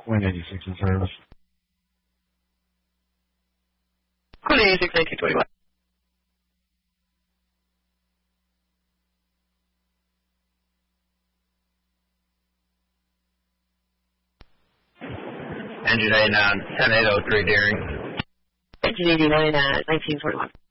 Wind 86 in service. Wind 86, 1921. Engine 89, 10803 Deering. Engine 89, 1941.